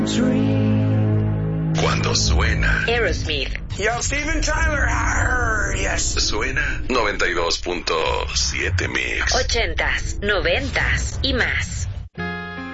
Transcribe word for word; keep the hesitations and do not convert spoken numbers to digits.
Cuando suena Aerosmith. Yo, Steven Tyler. Arr, yes. Suena noventa y dos punto siete Mix. Ochentas, noventas y más.